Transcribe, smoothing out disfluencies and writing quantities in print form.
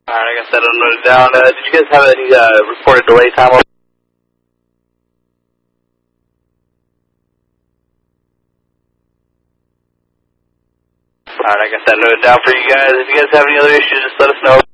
Alright, I got that noted down. Did you guys have any reported delay time? Alright, I got that noted down for you guys. If you guys have any other issues, just let us know.